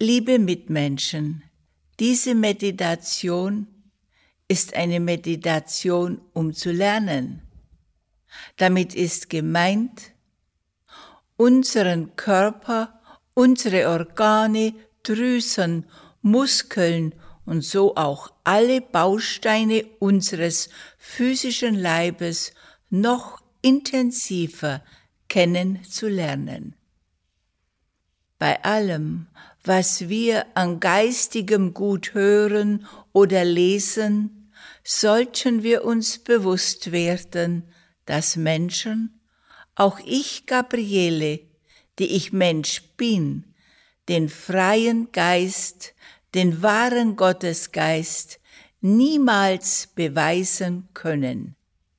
Liebe Mitmenschen, diese Meditation ist eine Meditation, um zu lernen. Damit ist gemeint, unseren Körper, unsere Organe, Drüsen, Muskeln und so auch alle Bausteine unseres physischen Leibes noch intensiver kennenzulernen. Bei allem, was wir an geistigem Gut hören oder lesen, sollten wir uns bewusst werden, dass Menschen, auch ich Gabriele, die ich Mensch bin, den freien Geist, den wahren Gottesgeist niemals beweisen können.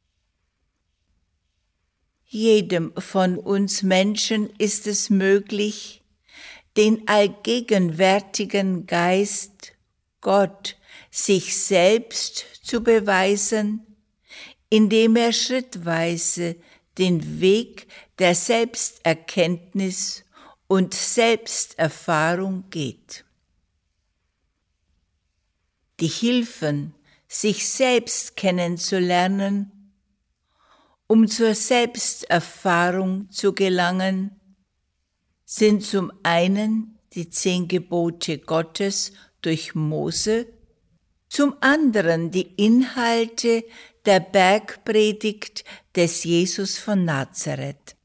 Jedem von uns Menschen ist es möglich, den allgegenwärtigen Geist, Gott, sich selbst zu beweisen, indem er schrittweise den Weg der Selbsterkenntnis und Selbsterfahrung geht. Die Hilfen, sich selbst kennenzulernen, um zur Selbsterfahrung zu gelangen, sind zum einen die 10 Gebote Gottes durch Mose, zum anderen die Inhalte der Bergpredigt des Jesus von Nazareth.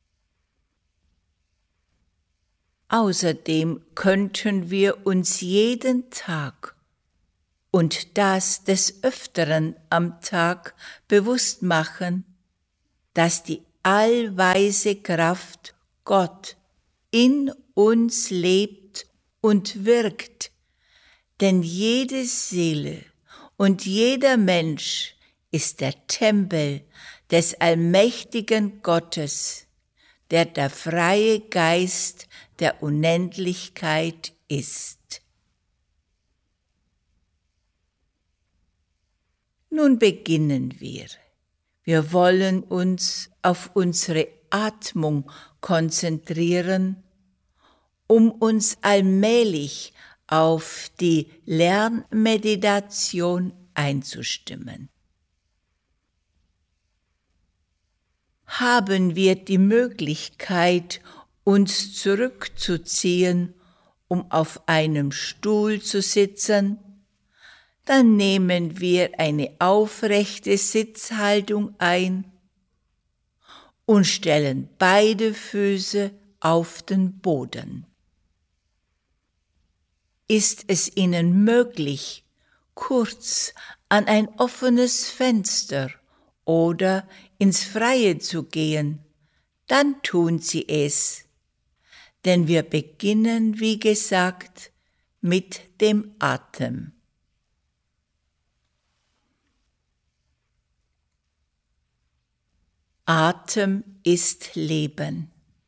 Außerdem könnten wir uns jeden Tag und das des Öfteren am Tag bewusst machen, dass die allweise Kraft Gott in uns lebt und wirkt, denn jede Seele und jeder Mensch ist der Tempel des allmächtigen Gottes, der freie Geist der Unendlichkeit ist. Nun beginnen wir. Wir wollen uns auf unsere Atmung konzentrieren, um uns allmählich auf die Lernmeditation einzustimmen. Haben wir die Möglichkeit, uns zurückzuziehen, um auf einem Stuhl zu sitzen, dann nehmen wir eine aufrechte Sitzhaltung ein und stellen beide Füße auf den Boden. Ist es Ihnen möglich, kurz an ein offenes Fenster oder ins Freie zu gehen, dann tun Sie es, denn wir beginnen, wie gesagt, mit dem Atem. Atem ist Leben.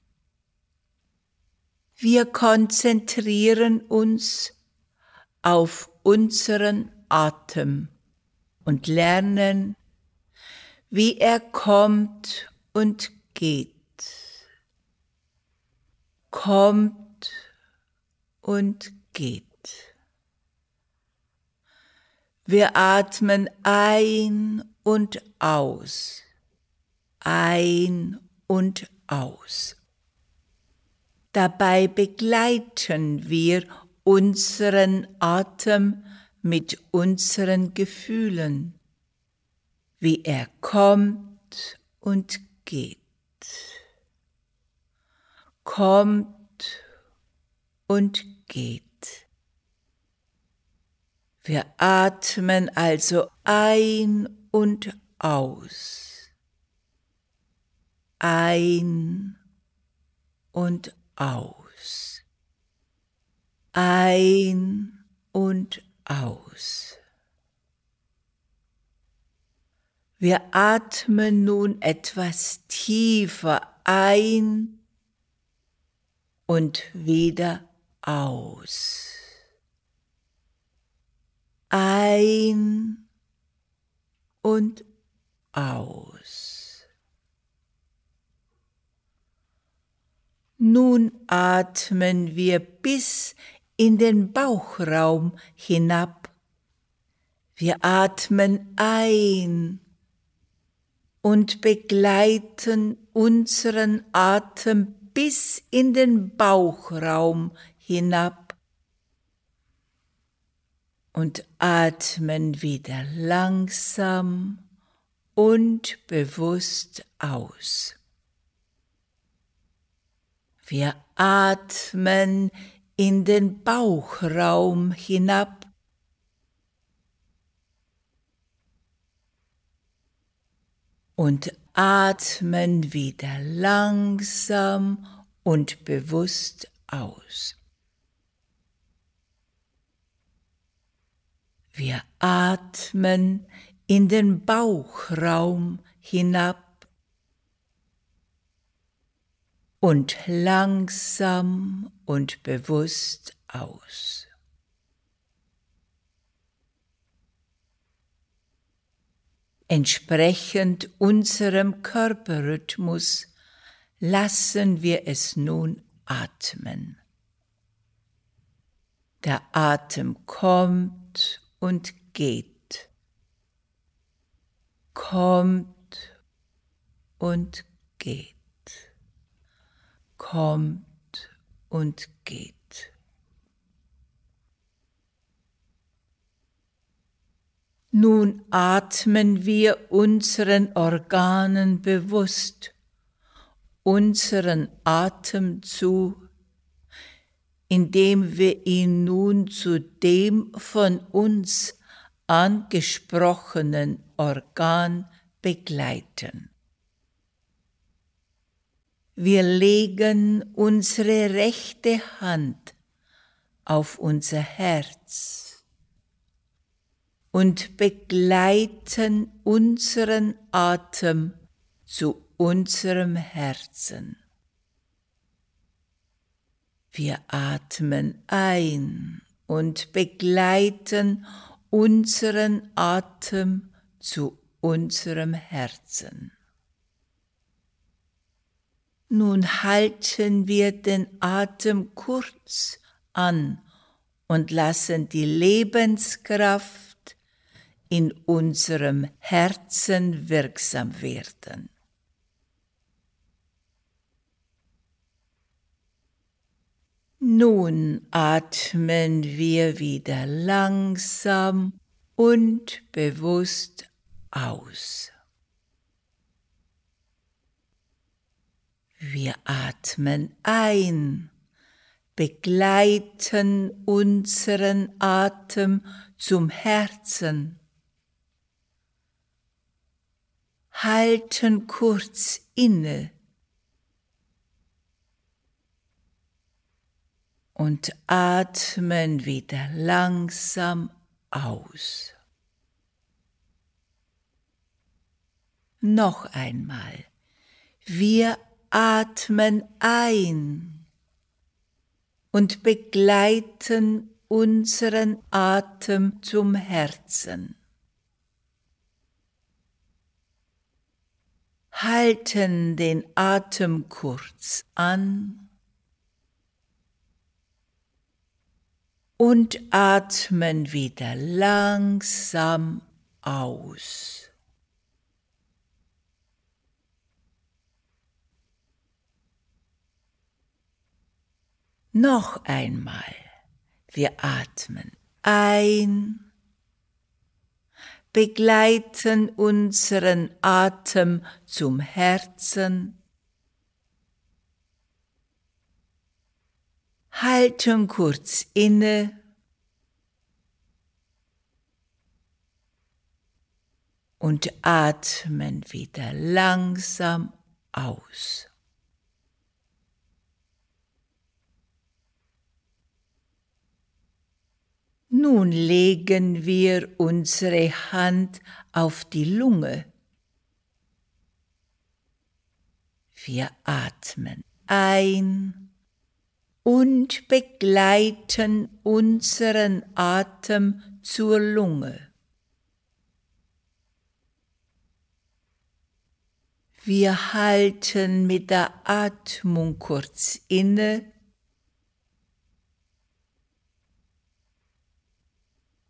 Wir konzentrieren uns auf unseren Atem und lernen, wie er kommt und geht. Kommt und geht. Wir atmen ein und aus. Ein und aus. Dabei begleiten wir unseren Atem mit unseren Gefühlen, wie er kommt und geht. Kommt und geht. Wir atmen also ein und aus. Ein und aus. Ein und aus. Wir atmen nun etwas tiefer ein und wieder aus. Ein und aus. Nun atmen wir bis in den Bauchraum hinab. Wir atmen ein und begleiten unseren Atem bis in den Bauchraum hinab und atmen wieder langsam und bewusst aus. Wir atmen in den Bauchraum hinab und atmen wieder langsam und bewusst aus. Wir atmen in den Bauchraum hinab und langsam und bewusst aus. Entsprechend unserem Körperrhythmus lassen wir es nun atmen. Der Atem kommt und geht, kommt und geht, kommt und geht. Nun atmen wir unseren Organen bewusst unseren Atem zu, indem wir ihn nun zu dem von uns angesprochenen Organ begleiten. Wir legen unsere rechte Hand auf unser Herz und begleiten unseren Atem zu unserem Herzen. Wir atmen ein und begleiten unseren Atem zu unserem Herzen. Nun halten wir den Atem kurz an und lassen die Lebenskraft in unserem Herzen wirksam werden. Nun atmen wir wieder langsam und bewusst aus. Wir atmen ein, begleiten unseren Atem zum Herzen, halten kurz inne und atmen wieder langsam aus. Noch einmal. Wir atmen ein und begleiten unseren Atem zum Herzen. Halten den Atem kurz an und atmen wieder langsam aus. Noch einmal. Wir atmen ein, begleiten unseren Atem zum Herzen, halten kurz inne und atmen wieder langsam aus. Nun legen wir unsere Hand auf die Lunge. Wir atmen ein und begleiten unseren Atem zur Lunge. Wir halten mit der Atmung kurz inne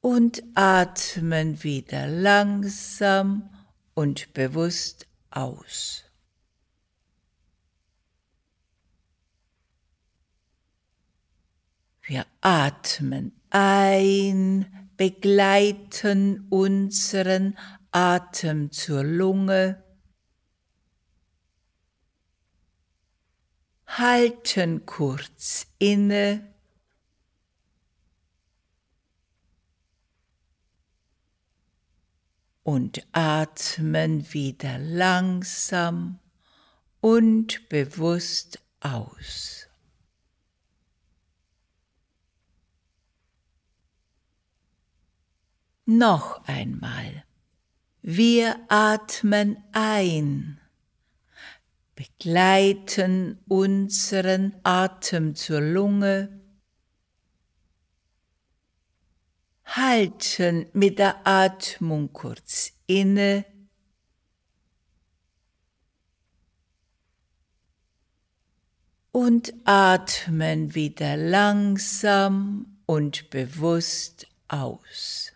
und atmen wieder langsam und bewusst aus. Wir atmen ein, begleiten unseren Atem zur Lunge, halten kurz inne und atmen wieder langsam und bewusst aus. Noch einmal. Wir atmen ein, begleiten unseren Atem zur Lunge, halten mit der Atmung kurz inne und atmen wieder langsam und bewusst aus.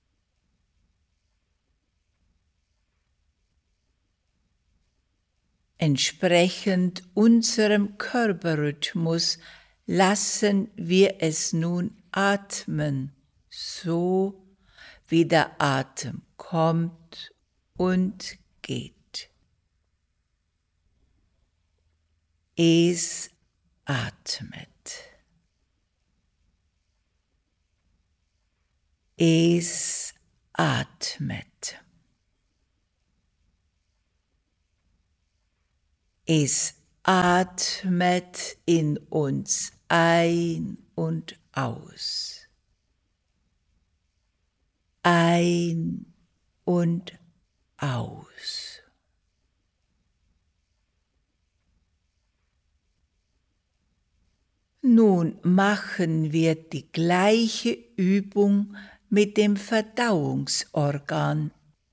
Entsprechend unserem Körperrhythmus lassen wir es nun atmen, so wie der Atem kommt und geht. Es atmet. Es atmet. Es atmet in uns ein und aus. Ein und aus. Nun machen wir die gleiche Übung mit dem Verdauungsorgan.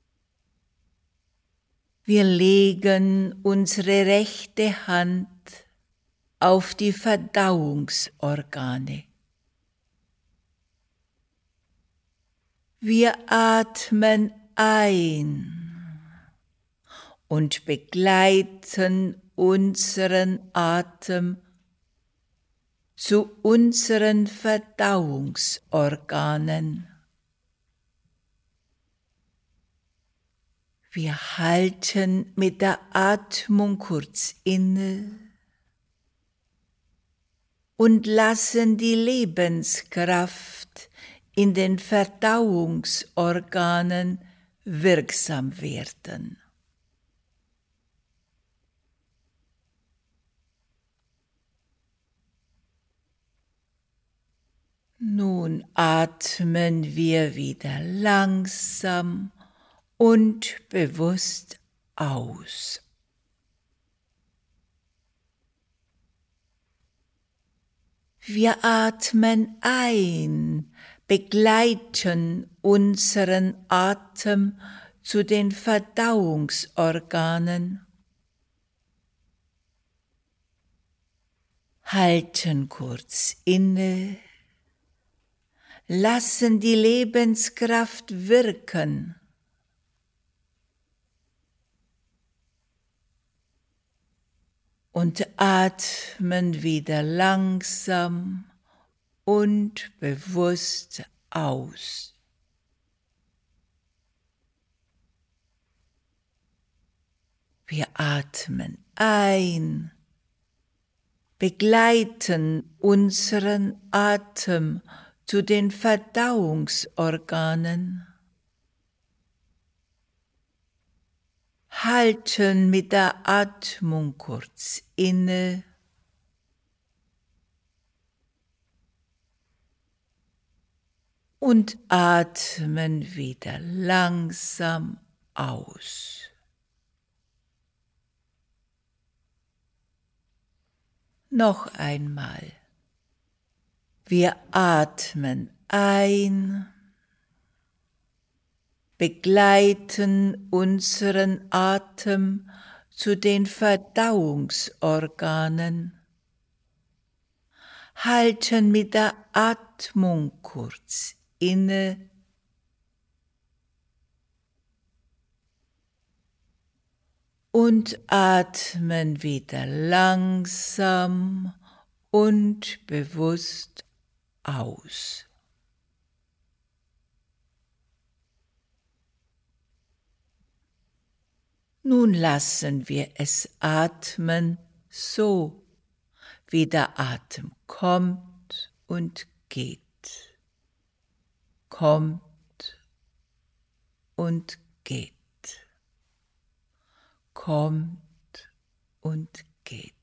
Wir legen unsere rechte Hand auf die Verdauungsorgane. Wir atmen ein und begleiten unseren Atem zu unseren Verdauungsorganen. Wir halten mit der Atmung kurz inne und lassen die Lebenskraft in den Verdauungsorganen wirksam werden. Nun atmen wir wieder langsam und bewusst aus. Wir atmen ein, begleiten unseren Atem zu den Verdauungsorganen, halten kurz inne, lassen die Lebenskraft wirken. Und atmen wieder langsam und bewusst aus. Wir atmen ein, begleiten unseren Atem zu den Verdauungsorganen, halten mit der Atmung kurz inne und atmen wieder langsam aus. Noch einmal. Wir atmen ein, begleiten unseren Atem zu den Verdauungsorganen, halten mit der Atmung kurz inne und atmen wieder langsam und bewusst aus. Nun lassen wir es atmen, so wie der Atem kommt und geht, kommt und geht, kommt und geht.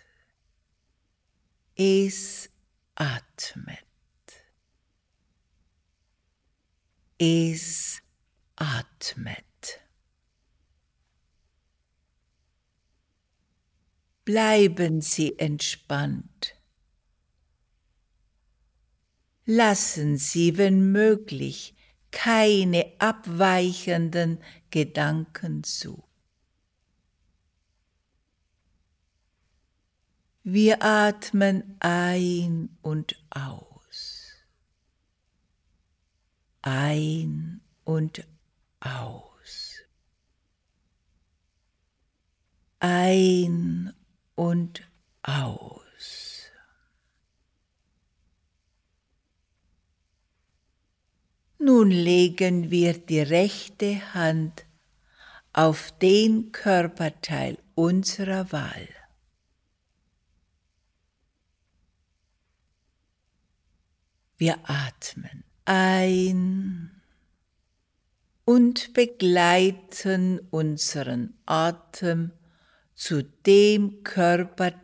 Es atmet. Es atmet. Bleiben Sie entspannt. Lassen Sie, wenn möglich, keine abweichenden Gedanken zu. Wir atmen ein und aus. Ein und aus. Ein und aus. Nun legen wir die rechte Hand auf den Körperteil unserer Wahl. Wir atmen ein und begleiten unseren Atem zu dem Körperteil